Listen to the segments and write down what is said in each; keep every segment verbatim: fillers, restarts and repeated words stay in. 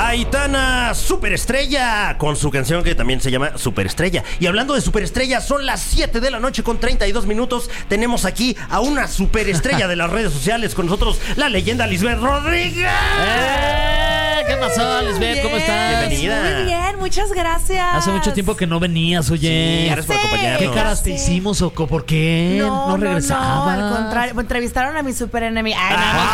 Aitana Superestrella, con su canción que también se llama Superestrella. Y hablando de superestrella, son las siete de la noche con treinta y dos minutos. Tenemos aquí a una superestrella de las redes sociales con nosotros, la leyenda Lisbeth Rodríguez. ¡Eh! ¿Qué pasó, Lisbeth? ¿Cómo estás? Bienvenida. Muy bien, muchas gracias. Hace mucho tiempo que no venías, oye. Sí, gracias por acompañarnos. ¿Qué caras te hicimos o por qué? No, no regresaba. No, no, al contrario. Me entrevistaron a mi super enemiga. Ay, no, no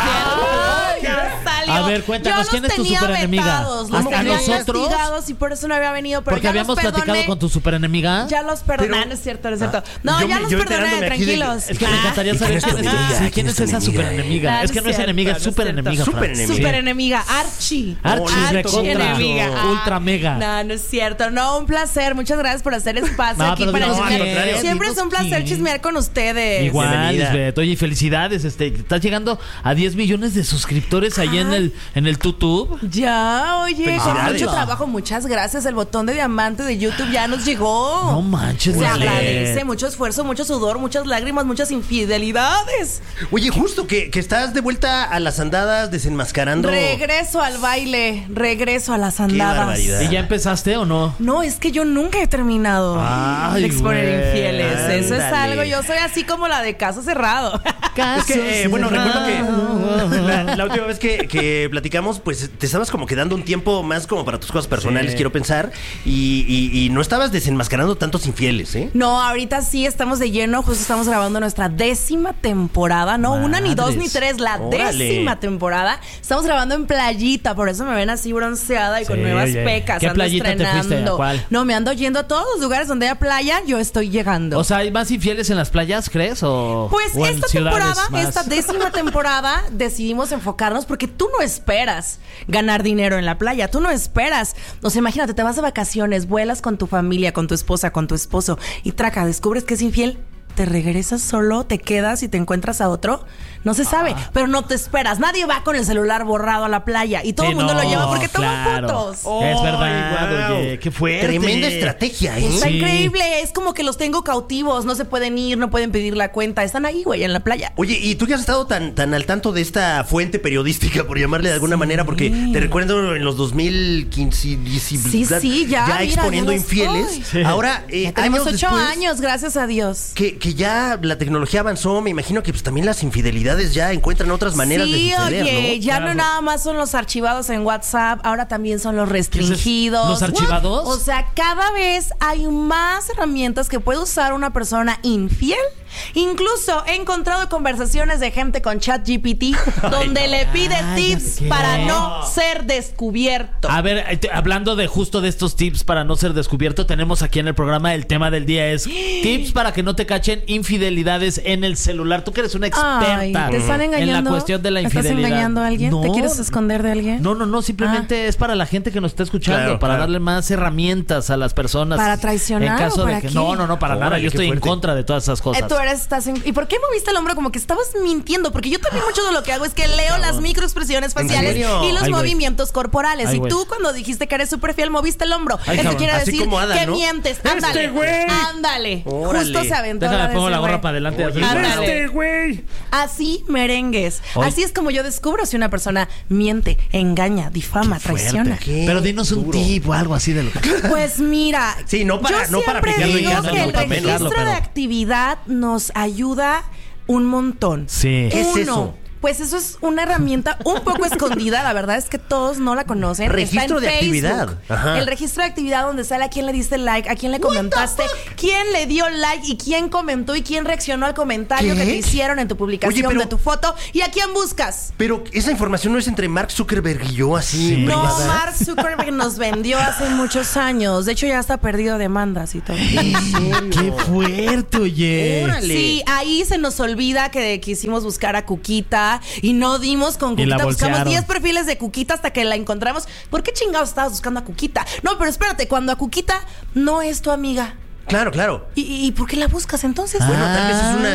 es cierto. Ya salió. A ver, cuéntanos, Yo ¿quién los es tu tenía superenemiga? vetados, los ¿Hasta tenía nosotros? castigados y por eso no había venido, pero Porque ya habíamos los perdoné. platicado con tu superenemiga. Ya los perdoné. Pero- Ah, no es cierto, no es cierto. Ah, No, yo ya me- los yo perdoné, enterándome aquí de que- tranquilos. Es que me Ah. encantaría ¿Y saber quién es tu quién es, enemiga? sí, quién ¿Quién es es tu esa enemiga? superenemiga. Ah, Es que no es cierto, enemiga, es no es superenemiga. cierto. Fran. Superenemiga. Superenemiga, Archie. Archie, Archie, recontra, enemiga. Ah, ultra mega. No, no es cierto. No, un placer. Muchas gracias por hacer espacio No, aquí pero para no, chismear. al contrario. Siempre es un placer Dinos chismear con ustedes. Igual, Bienvenida. Lisbeth. Oye, felicidades. Este, estás llegando a diez millones de suscriptores ahí en Ay. el en el YouTube. Ya, oye, con Felicidades. mucho trabajo. Muchas gracias. El botón de diamante de YouTube ya nos llegó. No manches, Se Lisbeth. agradece, mucho esfuerzo, mucho sudor, muchas lágrimas, muchas infidelidades. Oye, justo que, que estás de vuelta a las andadas desenmascarando. Regreso al baile, regreso a las Qué andadas. barbaridad. ¿Y ya empezaste o no? No, es que yo nunca he terminado Ay, de exponer güey. infieles. Eso es Ándale. algo, yo soy así como la de caso cerrado. Es que, eh, bueno, recuerdo que la, la última vez que, que platicamos, pues te estabas como que dando un tiempo más como para tus cosas personales, Sí. quiero pensar, y, y- y no estabas desenmascarando tantos infieles, ¿eh? No, ahorita sí estamos de lleno, justo estamos grabando nuestra décima temporada, no una ni dos ni Madres. tres, la Órale. décima temporada. Estamos grabando en playita, por eso me ven así bronceada y con Sí, nuevas oye. pecas. ¿Qué ando playita te fuiste? estrenando. ¿A cuál? No, me ando yendo a todos los lugares donde haya playa, yo estoy llegando. O sea, ¿hay más infieles en las playas, crees? O, Pues o en esta ciudades temporada, más? esta décima temporada, decidimos enfocarnos porque tú no esperas ganar dinero en la playa, tú no esperas. O sea, imagínate, te vas de vacaciones, vuelas con tu familia, con tu esposa, con tu esposo y traca, descubres que es infiel. ¿Te regresas solo? ¿Te quedas y te encuentras a otro? No se sabe, pero no te esperas. Nadie va con el celular borrado a la playa y todo Sí, el mundo no, lo lleva porque toman claro. fotos. Es verdad, Ay, guau. oye, qué fuerte. Tremenda estrategia, ¿eh? Está Sí. increíble, es como que los tengo cautivos, no se pueden ir, no pueden pedir la cuenta, están ahí, güey, en la playa. Oye, y tú que has estado tan, tan al tanto de esta fuente periodística, por llamarle de alguna manera, porque te recuerdo en los dos mil quince, dieciséis, Sí, sí, ya, mira, exponiendo ya no infieles. estoy. Sí. Ahora, eh, Ya tenemos años ocho después, años, gracias a Dios. Que, que ya la tecnología avanzó, me imagino que pues también las infidelidades ya encuentran otras maneras Sí, de suceder, oye, ¿no? ya Claro. no nada más son los archivados en WhatsApp, ahora también son los restringidos. ¿Los archivados? O sea, cada vez hay más herramientas que puede usar una persona infiel. Incluso he encontrado conversaciones de gente con ChatGPT donde le pide Ay, tips ¿qué? para no ser descubierto. A ver, eh, te- hablando de justo de estos tips para no ser descubierto, tenemos aquí en el programa el tema del día es tips para que no te cachen infidelidades en el celular. Tú que eres una experta Ay, ¿te están en engañando? la cuestión de la ¿Estás infidelidad. engañando a alguien? ¿Te No. quieres esconder de alguien? No, no, no, simplemente es para la gente que nos está escuchando, Claro, para claro. darle más herramientas a las personas. ¿Para traicionar En caso o de para que qué? no, no, no, para Órale, nada. Yo qué estoy en fuerte. contra de todas esas cosas. Eh, tú eres, estás en- ¿Y por qué moviste el hombro como que estabas mintiendo? Porque yo también mucho de lo que hago es que leo las microexpresiones faciales serio? y los Ay, güey. movimientos corporales. Ay, y güey. tú cuando dijiste que eres súper fiel moviste el hombro. Ay, Eso cabrón. quiere Así decir como Adán, que ¿no? mientes. Ándale. ¡Este güey! Ándale. Órale. Justo se aventó Déjame la de pongo ese la gorra güey. para adelante. Oye, así. ándale. Este güey. Así merengues. Oye. Así es como yo descubro si una persona miente, engaña, difama, Fuerte. traiciona. Qué Pero dinos un duro. tip o algo así de lo que... Pues mira, Sí, no para- yo no para siempre aplicarlo en digo casa, que no el para registro aplicarlo, de pero- actividad nos ayuda un montón. Sí. ¿Qué es Uno, eso? pues eso es una herramienta un poco escondida, la verdad es que todos no la conocen. Registro Está en de actividad. Facebook. Ajá. El registro de actividad donde sale a quién le diste like, a quién le comentaste, quién le dio like y quién comentó y quién reaccionó al comentario ¿Qué? que te hicieron en tu publicación Oye, pero- de tu foto y a quién buscas. Pero esa información no es entre Mark Zuckerberg y yo, así. Sí. No, privada. Mark Zuckerberg nos vendió hace muchos años. De hecho, ya está perdido demandas y todo. ¡Qué fuerte, oye! Órale. Sí, ahí se nos olvida que quisimos buscar a Cuquita y no dimos con Y la Cuquita. Buscamos bolsearon. diez perfiles de Cuquita hasta que la encontramos. ¿Por qué chingados estabas buscando a Cuquita? No, pero espérate, cuando a Cuquita no es tu amiga. Claro, claro. ¿Y, y por qué la buscas entonces? Ah. Bueno, tal vez es una,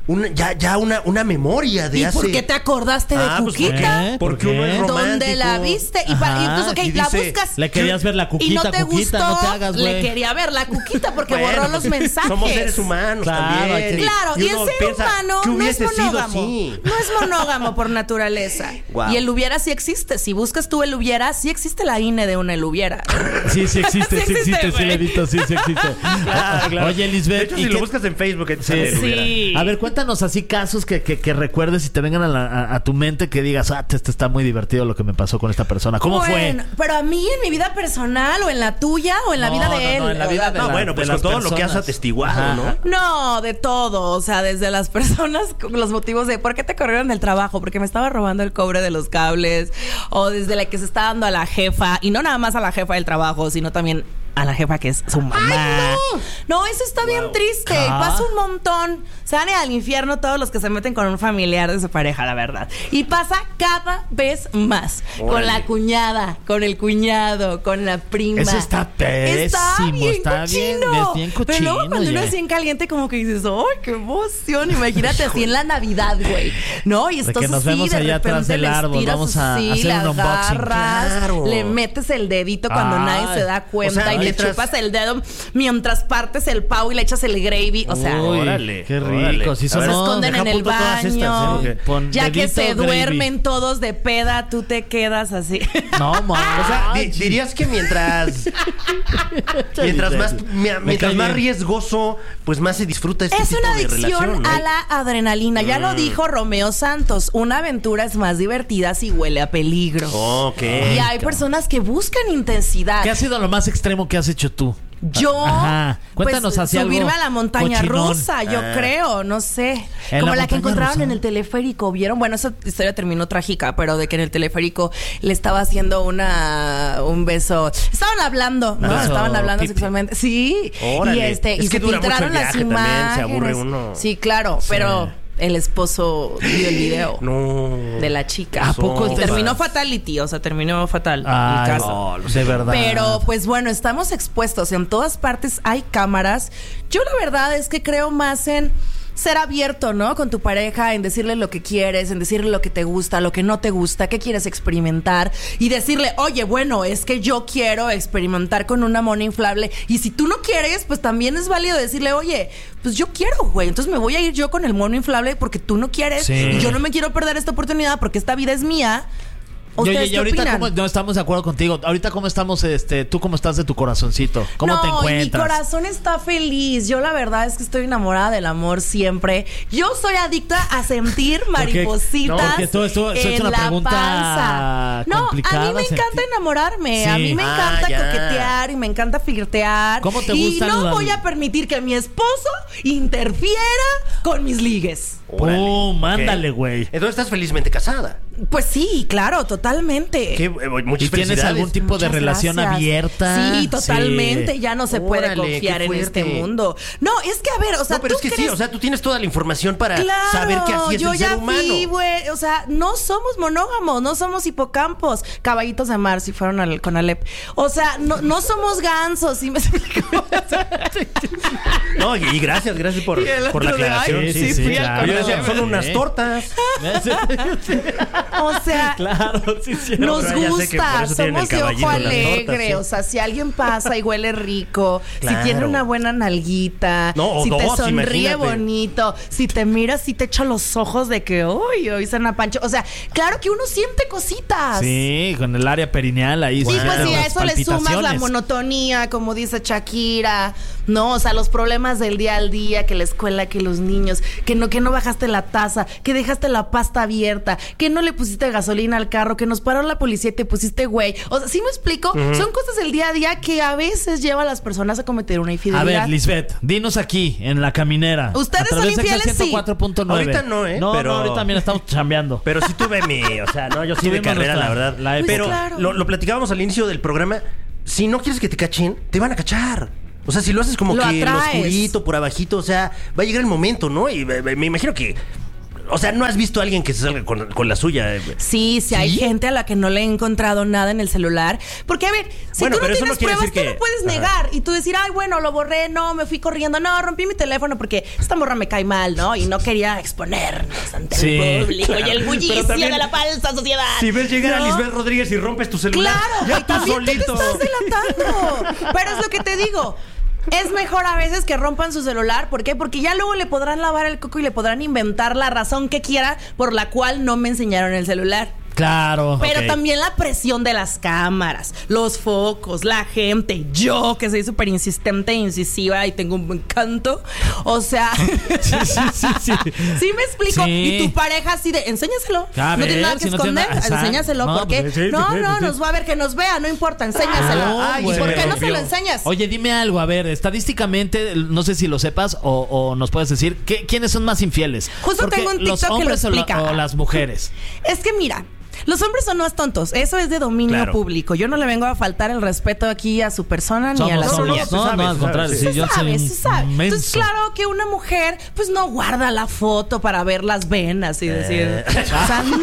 una, ya, ya una, una memoria de ¿Y hace... por qué te acordaste de Ah, pues, Cuquita? ¿Qué? Porque ¿Por uno qué? es romántico. ¿Dónde la viste? Y, pa- y entonces, ok, y la dice, buscas. Le querías ver la Y Cuquita, no te Cuquita, gustó, no te hagas, güey. le quería ver la Cuquita porque Bueno, borró pues, los mensajes. Somos seres humanos Claro, hay también. que- Claro, y, el uno ser piensa, humano ¿qué no es hubiese sido monógamo. así? No es monógamo por naturaleza. Guau. Y el hubiera sí existe. Si buscas tú el hubiera, sí existe la I N E de una el hubiera. Sí, sí existe, Sí sí existe, existe, sí güey. le he visto, sí, sí existe. Claro, claro. Oye, De Lisbeth, hecho, ¿y si qué- lo buscas en Facebook, te Sí. sale el hubiera. Sí. A ver, cuéntanos así casos que, que, que recuerdes y te vengan a, la- a, a tu mente que digas, ah, este está muy divertido lo que me pasó con esta persona. ¿Cómo Bueno, fue? pero a mí en mi vida personal o en la tuya o en la No, vida de no, él. no, en la vida de No, la- bueno, de pues las con todo lo que has personas. atestiguado, Ajá. ¿no? No, de todo. O sea, desde las personas con los motivos de ¿por qué te corrieron del trabajo? Porque me estaba robando el cobre de los cables. O desde la que se está dando a la jefa. Y no nada más a la jefa del trabajo, sino también a la jefa que es su mamá. ¡Ay, no! No, eso está bien triste. Y Ah. pasa un montón. Se van al infierno todos los que se meten con un familiar de su pareja, la verdad. Y pasa cada vez más. Con Órale. la cuñada, con el cuñado, con la prima. Eso está pésimo, Está bien está bien- cochino. es bien Pero luego cochino, cuando uno oye. es bien caliente, como que dices, ¡ay, qué emoción! Imagínate así en la Navidad, güey. ¿No? Y De estás que nos así, vemos de allá repente atrás del le árbol, estiras vamos a así, hacer le un unboxing. agarras, Claro. le metes el dedito cuando Ay. nadie se da cuenta O sea, y mientras- le chupas el dedo mientras partes el pavo y le echas el gravy. O sea, Uy, Órale, qué órale. rico. Sí, A son ver, se esconden deja en el apunto todas estas, baño. ¿eh? Pon Ya que dedito, se gravy. duermen todos de peda, tú te quedas así. No, ma. O sea, di- dirías que mientras mientras más mi- mientras cae más bien. riesgoso, pues más se disfruta este Es tipo una de adicción relación, ¿no? a la adrenalina. Ya lo dijo Romeo Santos. Una aventura es más divertida si huele a peligro. Ok. Y hay personas que buscan intensidad. ¿Qué ha sido lo más extremo que has hecho tú? Yo, Ajá. Cuéntanos pues, así algo subirme a la montaña cochinón. rusa, yo Ah. creo, no sé. ¿En Como la la, que montaña encontraron rusa? en el teleférico, ¿vieron? Bueno, esa historia terminó trágica, pero de que en el teleférico le estaba haciendo una un beso. Estaban hablando, ¿no? Beso Estaban hablando pipi. sexualmente. Sí. Órale. Y este, Es y que se dura mucho filtraron el las viaje también, imágenes. se aburre uno. Sí, claro, pero el esposo vio el video. No. De la chica. ¿A poco Y te- terminó fatality, o sea, terminó fatal Ay, el caso. no, de verdad. Pero pues bueno, estamos expuestos. En todas partes hay cámaras. Yo la verdad es que creo más en ser abierto, ¿no? Con tu pareja, en decirle lo que quieres, en decirle lo que te gusta, lo que no te gusta, qué quieres experimentar. Y decirle, oye, bueno, es que yo quiero experimentar con una mona inflable. Y si tú no quieres, pues también es válido decirle, oye, pues yo quiero, güey. Entonces me voy a ir yo con el mono inflable porque tú no quieres. Sí. Y yo no me quiero perder esta oportunidad porque esta vida es mía. Y oye, ¿Ustedes y qué ahorita opinan? cómo, no estamos de acuerdo contigo. Ahorita cómo estamos, este, tú cómo estás de tu corazoncito, cómo no, te y mi encuentras. corazón está feliz. Yo la verdad es que estoy enamorada del amor siempre. Yo soy adicta a sentir maripositas no, porque tú- tú- tú- es en una la pregunta panza. No, a complicada, mí me encanta sentir- enamorarme. A Sí. mí me Ah, encanta ya. coquetear y me encanta flirtear. ¿Cómo te y gusta no lo- voy a permitir que mi esposo interfiera con mis ligues. Órale. ¡Pum! Ok. Ándale, güey. Entonces estás felizmente casada. Pues sí, claro, totalmente. Qué, eh, muchas ¿Y tienes felicidades. algún tipo de Muchas relación gracias. abierta? Sí, totalmente. Sí. Ya no se puede Órale, confiar qué en este fuerte. mundo. No, es que a ver, o sea, No, pero ¿tú es que sí, crees? o sea, tú tienes toda la información para Claro, saber que así es yo el ya ser humano. vi, güey. O sea, no somos monógamos, no somos hipocampos, caballitos de mar, si fueron al, con Alep. O sea, no, no somos gansos, ¿sí me explico? No, y, y gracias, gracias por, Y el por la otro de, aclaración. ay, sí, sí, fui al claro. Yo decía, son Sí. unas tortas. O sea, Claro, sí, sí. nos pero ya sé que por gusta, eso tienen el somos de caballito ojo en las alegre. tortas, sí. O sea, si alguien pasa y huele rico, Claro. si tiene una buena nalguita, No, o si te dos, sonríe imagínate. bonito, si te miras, si te echa los ojos de que, uy, hoy Sana Pancho. O sea, claro que uno siente cositas. Sí, con el área perineal ahí. Sí, se pues sienten sí, a las eso le sumas la palpitaciones. monotonía, como dice Shakira, ¿no? O sea, los problemas del día al día, que la escuela, que los niños, que no, que no bajaste la taza, que dejaste la pasta abierta, que no le pusiste gasolina al carro, que nos paró la policía y te pusiste güey. O sea, ¿sí me explico? Son cosas del día a día que a veces lleva a las personas a cometer una A infidelidad. ver, Lisbeth, dinos aquí, en la caminera. ¿Ustedes a través son de infieles? Sí. ciento cuatro punto nueve. Ahorita no, ¿eh? No, Pero- no, ahorita también estamos chambeando. Pero sí tuve mi, o sea, no, yo sí de Tuvimos carrera, nuestra- la verdad. la época. Pero Pues claro. lo, lo platicábamos al inicio del programa. Si no quieres que te cachen, te van a cachar. O sea, si lo haces como Lo que lo atraes. oscurito, por abajito, o sea, va a llegar el momento, ¿no? Y me, me imagino que O sea, ¿no has visto a alguien que se salga con, con la suya? Sí, sí, hay gente a la que no le he encontrado nada en el celular. Porque, a ver, si Bueno, tú no pero eso tienes no quiere pruebas, tú decir no que- puedes Ajá. negar. Y tú decir, ay, bueno, lo borré, no, me fui corriendo, no, rompí mi teléfono porque esta morra me cae mal, ¿no? Y no quería exponernos ante Sí, el público claro. y el bullicio Pero también, de la falsa sociedad. Si ves llegar ¿no? a Lisbeth Rodríguez y rompes tu celular, Claro, ya y tú también solito. tú te estás delatando. Pero es lo que te digo. Es mejor a veces que rompan su celular. ¿Por qué? Porque ya luego le podrán lavar el coco y le podrán inventar la razón que quiera por la cual no me enseñaron el celular. Claro. Pero Ok. también la presión de las cámaras, los focos, la gente, yo que soy súper insistente e incisiva y tengo un buen canto. O sea, Sí, sí, sí, sí. sí me explico. Sí. Y tu pareja así de, enséñaselo. A no ver, tiene nada que si no tiene esconder, nada- exacto. enséñaselo. No, ¿Por qué? pues, sí, sí, no, sí, no, sí. nos va a ver que nos vea, no importa, enséñaselo. Ah, ¿Y bueno. por qué no se rompió. lo enseñas? Oye, dime algo, a ver, estadísticamente, no sé si lo sepas o, o nos puedes decir, ¿qué, ¿quiénes son más infieles? Justo Porque tengo un los TikTok que lo hombres o la- explica. o las mujeres. Es que mira, los hombres son más tontos. Eso es de dominio Claro. público. Yo no le vengo a faltar el respeto aquí a su persona ni a la Somos no, no, suya. hombres, se no, sabe, no, se al sabe, contrario, sí. sí, Se yo sabe, soy se sabe. inmenso. Entonces, claro que una mujer, pues no guarda la foto para ver las venas y decir. O sea, no.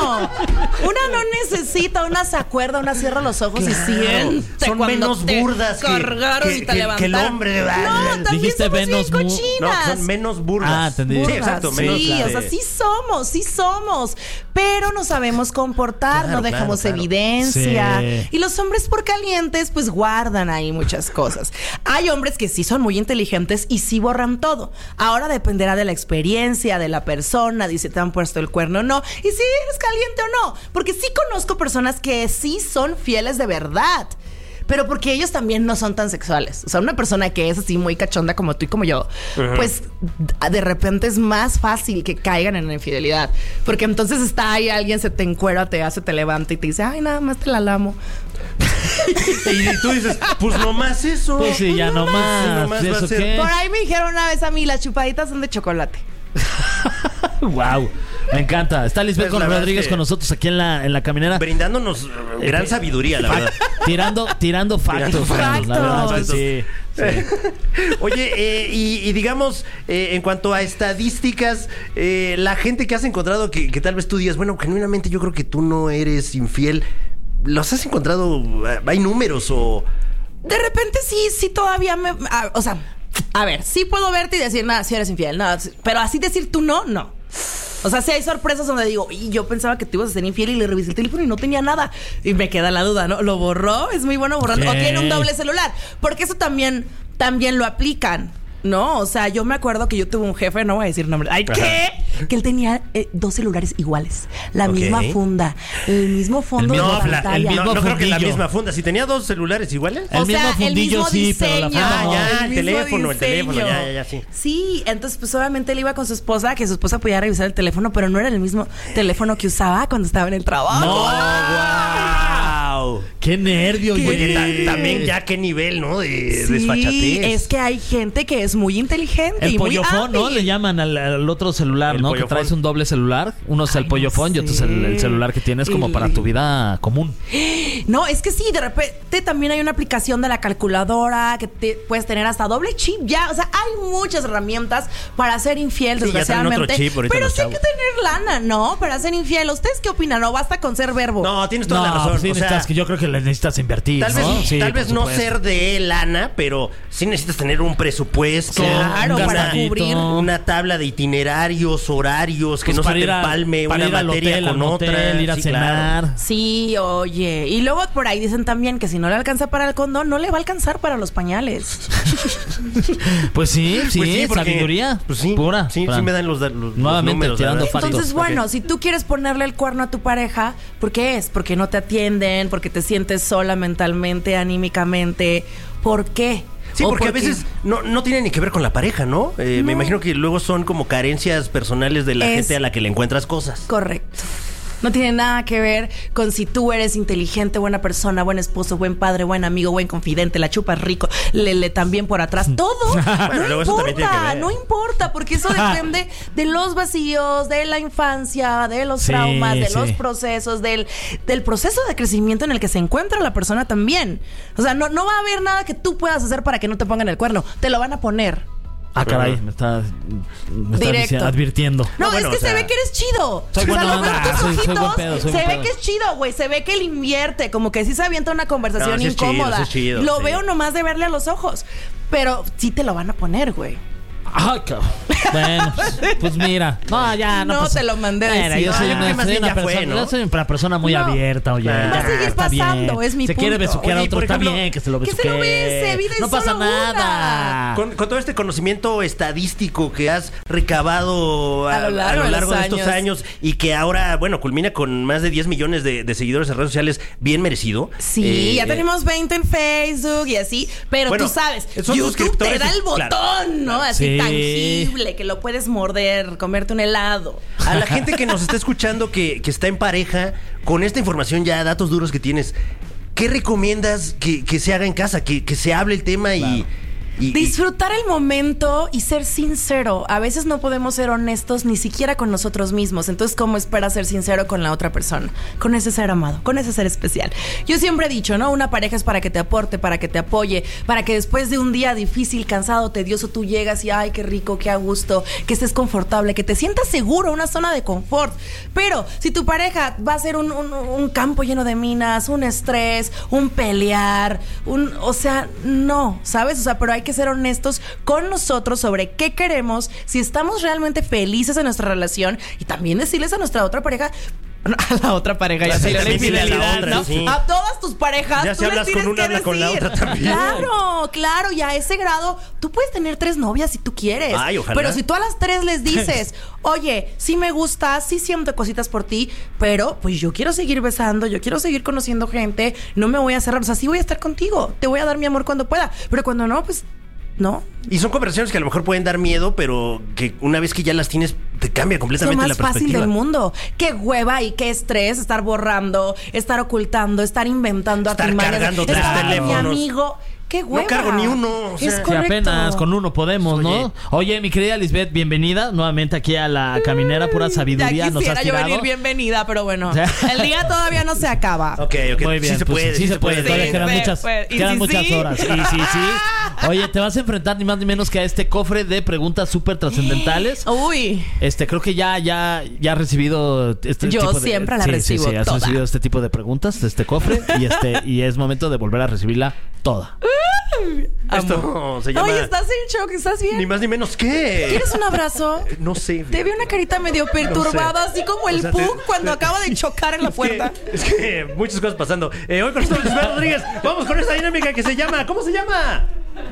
Una no necesita, una se acuerda, una cierra los ojos y siente. Son cuando menos te burdas que- cargaron que- y te que- que el levantaron. hombre. No, también Dijiste somos bien menos mu- No, cochinas. son menos burdas. Ah, entendí. Sí, Burdas, exacto. sí, Menos, o claro. sea, sí somos, sí somos. Pero no sabemos comportar, Claro, no dejamos claro, claro. evidencia. Sí. Y los hombres por calientes, pues guardan ahí muchas cosas. Hay hombres que sí son muy inteligentes y sí borran todo. Ahora dependerá de la experiencia, de la persona, de si te han puesto el cuerno o no. Y si eres caliente o no. Porque sí conozco personas que sí son fieles de verdad. Pero porque ellos también no son tan sexuales. O sea, una persona que es así muy cachonda como tú y como yo, pues de repente es más fácil que caigan en la infidelidad. Porque entonces está ahí alguien, se te encuera, te hace, te levanta y te dice, ay, nada más te la lamo. Y tú dices, pues nomás eso. Pues sí, ya no más. nomás va a ¿Eso ser- qué? Por ahí me dijeron una vez a mí, las chupaditas son de chocolate. Wow, me encanta. Está Lisbeth Pues la verdad Rodríguez es que- con nosotros aquí en la, en la caminera. Brindándonos eh, gran sabiduría, la verdad. Tirando, tirando factos. factos. La verdad es que sí. Oye, eh, y, y digamos, eh, en cuanto a estadísticas, eh, la gente que has encontrado que, que tal vez tú digas, bueno, genuinamente yo creo que tú no eres infiel, ¿los has encontrado? ¿Hay números o...? De repente sí, sí todavía me... a- o sea, a ver, sí puedo verte y decir, nada, si eres infiel, nada, sí, pero así decir tú no, no. O sea, sí hay sorpresas donde digo, y yo pensaba que tú ibas a ser infiel y le revisé el teléfono y no tenía nada. Y me queda la duda, ¿no? ¿Lo borró? Es muy bueno borrando. O ¿Qué? tiene un doble celular. Porque eso también, también lo aplican. No, o sea, yo me acuerdo que yo tuve un jefe, no voy a decir nombre. ¿Ay, qué? Que él tenía eh, dos celulares iguales. La Ok. misma funda, el mismo fondo El de mismo- pantalla. el No, mismo no creo que la fundillo. misma funda. Si tenía dos celulares iguales. El O sea, mismo fundillo el mismo sí, pero la diseño. funda no. Ah, ya, el mismo teléfono, el teléfono, diseño. ya, ya, ya, sí. Sí, entonces pues obviamente él iba con su esposa, que su esposa podía revisar el teléfono, pero no era el mismo teléfono que usaba cuando estaba en el trabajo. No, ¡Wow! Qué nervio, Oye, oye. ta- también ya qué nivel, ¿no? De Sí, desfachatez. es que hay gente que es muy inteligente El y muy pollofón, ¿no? hábil. Le llaman al, al otro celular, El ¿no? Que pollofón. traes un doble celular. Uno es el Ay, pollofón no y otro es el, el sé. celular que tienes como Y- para tu vida común. No, es que sí, de repente también hay una aplicación de la calculadora que te puedes tener hasta doble chip ya. O sea, hay muchas herramientas para ser infiel, Sí, ya traen otro desgraciadamente. chip ahorita pero los sí hay que chavos. tener lana, ¿no? Para ser infiel. ¿Ustedes qué opinan? No basta con ser verbo. No, tienes toda la razón. sí o sea, necesitas, que yo creo que le necesitas invertir, Tal vez, ¿no? Sí, tal por vez no supuesto. ser de lana, pero sí necesitas tener un presupuesto. Claro, una, para cubrir. una tabla de itinerarios, horarios, que Pues no se para te ir a- empalme para una ir al materia hotel, al con motel, otra. ir a Sí, cenar. claro. Sí, oye. Y luego por ahí dicen también que si no le alcanza para el condón, no le va a alcanzar para los pañales. Pues sí, sí, Pues sí, porque- sabiduría pues sí, pura. Sí, Fran. sí me dan los, los, los Nuevamente números, tirando la verdad. factos. Entonces, Ok. bueno, si tú quieres ponerle el cuerno a tu pareja, ¿por qué es? Porque no te atienden, porque te sientes sola mentalmente, anímicamente. ¿Por qué? Sí, O porque a porque- veces no, no tiene ni que ver con la pareja, ¿no? Eh, Me No. imagino que luego son como carencias personales de la Es- gente a la que le encuentras cosas. Correcto. No tiene nada que ver con si tú eres inteligente, buena persona, buen esposo, buen padre, buen amigo, buen confidente, la chupas rico, le, le también por atrás. Todo. Bueno, no luego eso también tiene que importa, ver. no importa, porque eso depende de los vacíos, de la infancia, de los Sí, traumas, de sí. los procesos, del, del proceso de crecimiento en el que se encuentra la persona también. O sea, no, no va a haber nada que tú puedas hacer para que no te pongan el cuerno. Te lo van a poner. Ah, caray, me está, me está Directo. dici- advirtiendo. No, No, bueno, es que o sea, se ve que eres chido. soy o sea, buena lo veo en onda, tus soy- soy buen ojitos, pedo, soy se buen ve pedo. que es chido, güey. Se ve que él invierte, como que sí se avienta una conversación No, sí es chido, incómoda. sí es chido, lo sí. veo nomás de verle a los ojos. Pero sí te lo van a poner, güey. Ay, cabrón. Bueno, pues, pues mira. No, ya, no No pasa- te lo mandé Bueno, decir. yo soy No, yo creo una, que más soy bien una ya fue, persona, ¿no? yo soy una persona muy No. abierta, oye. Va a ya, seguir está pasando, bien. es mi Se quiere punto. besuquear a Oye, otro, por está ejemplo, bien que se lo que se besuquee. lo bese, vida es no pasa solo una. nada. Con, con todo este conocimiento estadístico que has recabado a, A lo largo a de lo los largo de estos años. años y que ahora, bueno, culmina con más de diez millones de, de seguidores en redes sociales, bien merecido. Sí, Eh, ya eh, tenemos veinte en Facebook y así. Pero Bueno, tú sabes, son YouTube te suscriptores da el y- botón, claro, ¿no? Así Sí. tangible, que lo puedes morder, comerte un helado. A la gente que nos está escuchando, que, que está en pareja, con esta información ya, datos duros que tienes, ¿qué recomiendas que, que se haga en casa? Que, que se hable el tema y, y- y- Disfrutar el momento y ser sincero. A veces no podemos ser honestos ni siquiera con nosotros mismos. Entonces, ¿cómo esperas ser sincero con la otra persona? Con ese ser amado, con ese ser especial. Yo siempre he dicho, ¿no? Una pareja es para que te aporte, para que te apoye, para que después de un día difícil, cansado, tedioso, tú llegas y ay, qué rico, qué a gusto, que estés confortable, que te sientas seguro, una zona de confort. Pero si tu pareja va a ser un, un- un campo lleno de minas, un estrés, un pelear, un, o sea, no, ¿sabes? O sea, pero hay que ser honestos con nosotros sobre qué queremos, si estamos realmente felices en nuestra relación y también decirles a nuestra otra pareja, a la otra pareja, ya Sí, salió la también dile a la infidelidad, otra, ¿no? sí. A todas tus parejas, Ya tú si les hablas con tienes una, que habla con la decir. otra también. Claro, claro, y a ese grado, tú puedes tener tres novias si tú quieres. Ay, ojalá. Pero si tú a las tres les dices, oye, sí me gustas, sí siento cositas por ti, pero pues yo quiero seguir besando, yo quiero seguir conociendo gente, no me voy a cerrar, o sea, sí voy a estar contigo, te voy a dar mi amor cuando pueda, pero cuando no, pues no. Y son conversaciones que a lo mejor pueden dar miedo, pero que una vez que ya las tienes, te cambia Es lo completamente más la fácil perspectiva. del mundo. Qué hueva y qué estrés estar borrando, estar ocultando, estar inventando Estar artimañas. cargando tres Estar, mi teléfonos. amigo. Qué hueva. No cargo ni uno, o sea. es Si Si correcto. apenas con uno podemos, ¿no? Oye, mi querida Lisbeth, bienvenida nuevamente aquí a la caminera, pura sabiduría. Ya Nos has quisiera yo tirado. venir bienvenida, pero bueno, el día todavía no se acaba. Ok, ok. Muy bien, sí se pues, puede, sí se puede. Todavía Sí, quedan se muchas, puede. Y quedan sí, muchas sí. horas. Sí, sí, sí. Oye, te vas a enfrentar ni más ni menos que a este cofre de preguntas súper trascendentales. Uy. Este, creo que ya, ya, ya has recibido este Yo tipo de... siempre la sí, recibo Sí, sí, has toda. recibido este tipo de preguntas de este cofre y este, y es momento de volver a recibirla toda. Esto se llama... Oye, estás en shock, ¿estás bien? Ni más ni menos que... ¿Quieres un abrazo? No sé. Te vi una carita medio perturbada, así como el O sea, Pug te- cuando te- acaba de chocar en la Es que- puerta. Es que, muchas cosas pasando. Eh, hoy con nosotros Lisbeth Rodríguez. Vamos con esta dinámica que se llama... ¿Cómo se llama?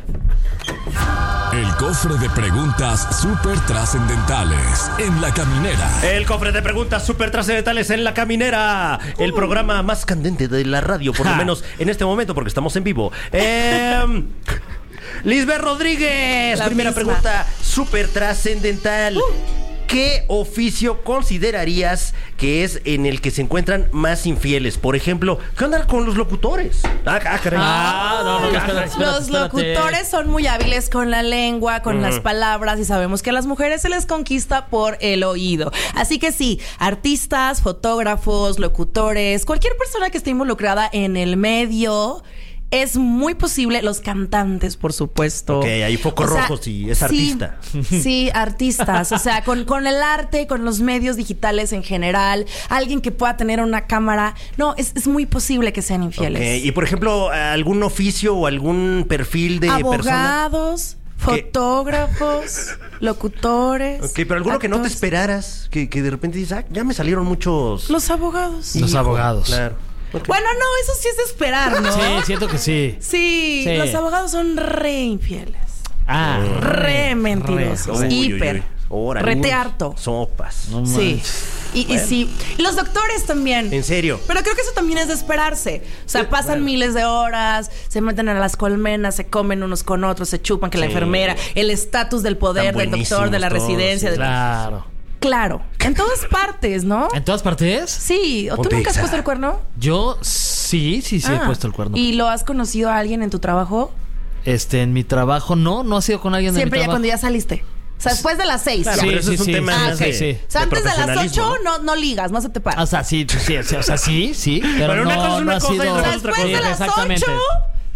El cofre de preguntas súper trascendentales en la caminera. El cofre de preguntas súper trascendentales en La Caminera. El programa más candente de la radio, por lo Ja. menos en este momento, porque estamos en vivo. Eh, Lisbeth Rodríguez. La Primera misma. pregunta súper trascendental. ¿Qué oficio considerarías que es en el que se encuentran más infieles? Por ejemplo, ¿qué onda con los locutores? Ah, ah, caray. Ah, no, no, espérate, espérate, Los espérate. locutores son muy hábiles con la lengua, con las palabras y sabemos que a las mujeres se les conquista por el oído. Así que sí, artistas, fotógrafos, locutores, cualquier persona que esté involucrada en el medio. Es muy posible, los cantantes, por supuesto. Ok, hay focos O sea, rojos y es sí, artista. Sí, artistas. O sea, con, con el arte, con los medios digitales en general, alguien que pueda tener una cámara. No, es, es muy posible que sean infieles. Ok, y por ejemplo, algún oficio o algún perfil de persona. Abogados, ¿Qué? fotógrafos, locutores. Ok, pero alguno que no te actores. esperaras, que, que de repente dices, ah, ya me salieron muchos. Los abogados. Los Hijo, abogados. Claro. Ok. Bueno, no, eso sí es de esperar, ¿no? Sí, siento que sí. Sí, Sí. los abogados son re infieles. Ah, Re mentirosos. Uy, uy, Hiper. uy. Órale. Rete harto. Sopas. No Sí. manches. Y, y sí. Y los doctores también. ¿En serio? Pero creo que eso también es de esperarse. O sea, pasan bueno. miles de horas, se meten a las colmenas, se comen unos con otros, se chupan que la Sí. enfermera, el estatus del poder Están del doctor, de la buenísimos residencia. todos, de- Claro. Claro. En todas partes, ¿no? ¿En todas partes? Sí. ¿O tú Ponte nunca has exa. puesto el cuerno? Yo sí, sí, sí he Ah. puesto el cuerno. ¿Y lo has conocido a alguien en tu trabajo? Este, en mi trabajo, no, no ha sido con alguien de mi Siempre ya trabajo. cuando ya saliste. O sea, después de las seis. Claro, ya. pero eso es un tema Ah, más ok. de, sí. O sea, de antes de las profesionalismo, ocho ¿no? no, no ligas, no se te para. O sea, sí, sí, sí, o sea, sí, sí, pero, Pero una no, cosa es una no ha cosa y sido... otra O sea, es otra después cosa. de las Exactamente. ocho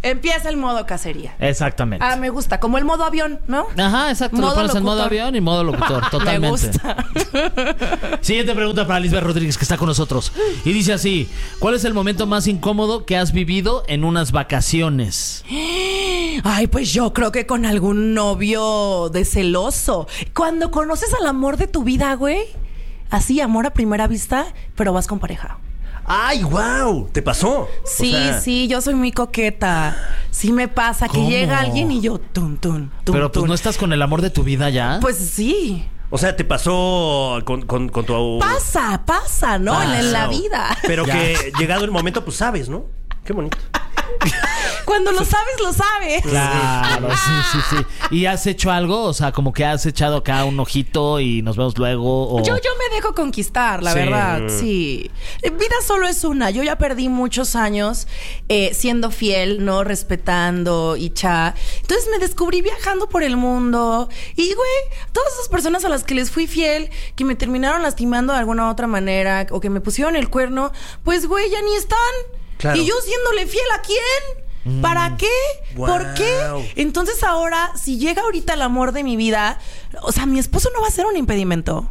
empieza el modo cacería. Exactamente. Ah, me gusta. Como el modo avión, ¿no? Ajá, exacto. Modo Lo pones en modo locutor. avión y modo locutor. Totalmente. Me gusta. Siguiente pregunta para Lisbeth Rodríguez, que está con nosotros. Y dice así: ¿cuál es el momento más incómodo que has vivido en unas vacaciones? Ay, pues yo creo que con algún novio de celoso. Cuando conoces al amor de tu vida, güey. Así, amor a primera vista, pero vas con pareja. ¡Ay, wow! ¿Te pasó? Sí, O sea, sí, yo soy muy coqueta. Sí me pasa que ¿Cómo? llega alguien y yo tun, tun, tun, Pero pues tun. no estás con el amor de tu vida ya. Pues sí. O sea, te pasó con, con, con tu... Pasa, pasa, ¿no? Pasa. En, en la vida. Pero Ya. que llegado el momento, pues sabes, ¿no? Qué bonito. Cuando lo sabes, lo sabes. Claro, sí, sí, sí. ¿Y has hecho algo? O sea, como que has echado acá un ojito y nos vemos luego. O... Yo, yo me dejo conquistar, la Sí. verdad, sí. Eh, Vida solo es una. Yo ya perdí muchos años eh, siendo fiel, ¿no? Respetando y cha. Entonces me descubrí viajando por el mundo. Y, güey, todas esas personas a las que les fui fiel, que me terminaron lastimando de alguna otra manera, o que me pusieron el cuerno, pues, güey, ya ni están. Claro. Y yo siéndole fiel ¿a quién? ¿Para qué? Wow. ¿Por qué? Entonces ahora, si llega ahorita el amor de mi vida, o sea, mi esposo no va a ser un impedimento.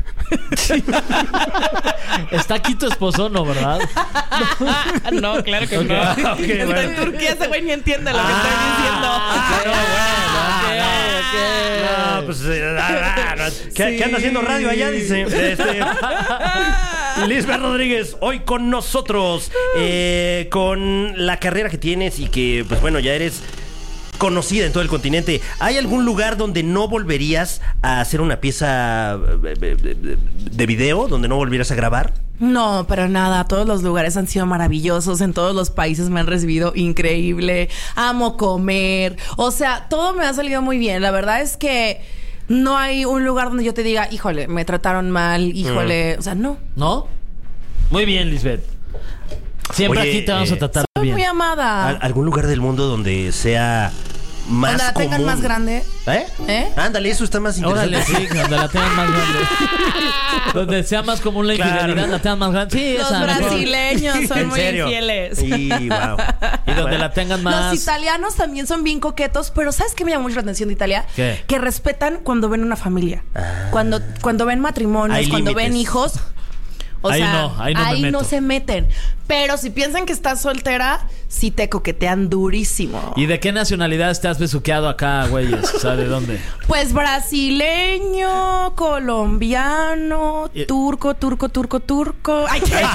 Está aquí tu esposo, ¿no, verdad? No, claro que Ok, no. ok, Está bueno. en Turquía, ese güey ni entiende lo que Ah, estoy diciendo. bueno, ok, ok. No, pues... eh, ah, ah, no. ¿Qué, qué anda haciendo radio allá? Dice. Este, Lisbeth Rodríguez, hoy con nosotros, eh, con la carrera que tienes y que, pues bueno, ya eres conocida en todo el continente. ¿Hay algún lugar donde no volverías a hacer una pieza eh, de video? ¿Donde no volvieras a grabar? No, para nada. Todos los lugares han sido maravillosos. En todos los países me han recibido increíble. Amo comer. O sea, todo me ha salido muy bien. La verdad es que no hay un lugar donde yo te diga, híjole, me trataron mal, híjole. O sea, no. ¿No? Muy bien, Lisbeth. Siempre Oye, aquí te vamos eh, a tratar Soy bien. muy amada. ¿Al- ¿Algún lugar del mundo donde sea más Donde la tengan común? más grande. ¿Eh? ¿Eh? Ándale, eso está más interesante. Órale, sí, donde la tengan más grande. Donde sea más común la infidelidad, Claro. la tengan más grande. Sí, Los esa, mejor. brasileños son ¿En muy serio? infieles. Y, wow. Y donde la tengan más. Los italianos también son bien coquetos, pero ¿sabes qué me llama mucho la atención de Italia? ¿Qué? Que respetan cuando ven una familia. Cuando, cuando ven matrimonios, Hay cuando ven límites. hijos. O Ahí sea, no, ahí no me meto. se meten. Pero si piensan que estás soltera, sí te coquetean durísimo. ¿Y de qué nacionalidades te has besuqueado acá, güeyes? O sea, ¿de dónde? Pues brasileño, colombiano, Y- turco, turco, turco, turco. Ay, ¿qué?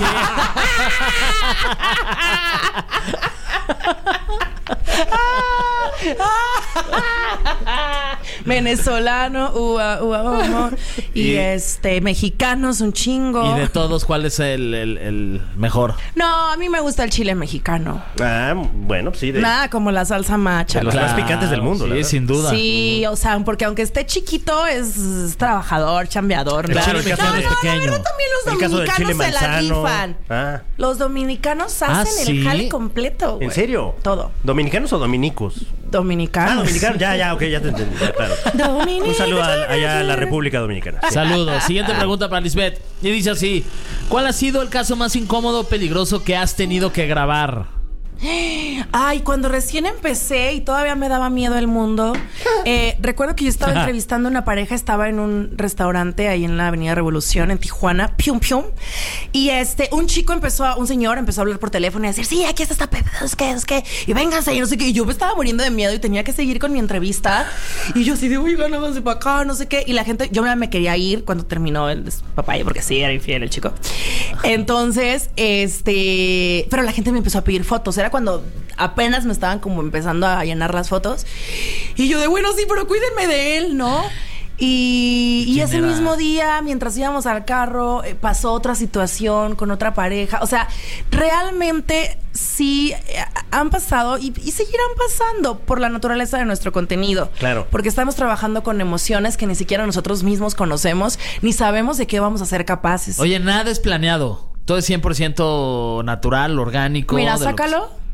Venezolano, ua, ua, ua, y, Y- este, mexicanos, un chingo. ¿Y de todos cuál es el, el- el mejor? No, a mí me gusta el chile mexicano. Ah, bueno, sí. De, Nada como la salsa macha. De los ¿no? más picantes del mundo, Sí, la verdad. sin duda. Sí, o sea, porque aunque esté chiquito, es, es trabajador, chambeador. El ¿no? chile no, mexicano no, es la pequeño. verdad también los El caso del chile dominicanos se la manzano. rifan. Ah, Los dominicanos Ah, hacen ¿sí? el jale completo. güey. ¿en serio? Todo. ¿Dominicanos o dominicos? Dominicanos. Ah, dominicanos. Ya, ya, ok, ya te entendí. Ya, claro. Dominicanos. Un saludo a- allá a la República Dominicana. Sí. Saludos. Siguiente pregunta para Lisbeth. Y dice así: ¿cuál ha sido el caso más incómodo o peligroso que has tenido que grabar? Ay, cuando recién empecé y todavía me daba miedo el mundo, eh, recuerdo que yo estaba entrevistando a una pareja, estaba en un restaurante ahí en la Avenida Revolución, en Tijuana, pium, pium, y este, un chico empezó, a- un señor empezó a hablar por teléfono y a decir, sí, aquí está esta pedo, es que, es que, y vénganse, y no sé qué, y yo me estaba muriendo de miedo y tenía que seguir con mi entrevista, y yo así de, oigan, háganse para acá, no sé qué, y la gente, yo me quería ir cuando terminó el papaya, porque sí, era infiel el chico. Entonces, este, pero la gente me empezó a pedir fotos, era cuando apenas me estaban como empezando a llenar las fotos. Y yo de, bueno, sí, pero cuídenme de él, ¿no? Y, y ¿Quién ese era? mismo día, mientras íbamos al carro, eh, pasó otra situación con otra pareja. O sea, realmente sí eh, han pasado y, y seguirán pasando por la naturaleza de nuestro contenido. Claro. Porque estamos trabajando con emociones que ni siquiera nosotros mismos conocemos, ni sabemos de qué vamos a ser capaces. Oye, nada es planeado. Todo es cien por ciento natural, orgánico. Mira, de lo que- sácalo.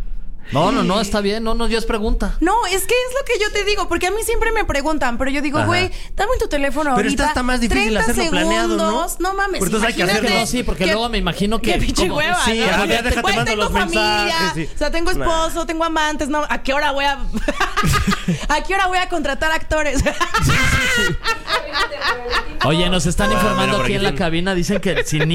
No, no, no, está bien. No, no, ya es pregunta. No, es que es lo que yo te digo, porque a mí siempre me preguntan, pero yo digo, Ajá. güey, dame tu teléfono Pero ahorita. esta está más difícil treinta hacerlo planeado, ¿no? segundos. No mames, Pero entonces hay que imagínate hacerlo. No, sí, porque que- luego me imagino que... Qué pinche como- hueva, sí, ¿no? a ver, Porque, déjate, güey, mando tengo los familia, mensajes, sí. o sea, tengo esposo, tengo amantes, no, ¿a qué hora voy a ¿a qué hora voy a contratar actores? Oye, nos están Ah, informando mira, por aquí aquí en la tiene- cabina. Dicen que sin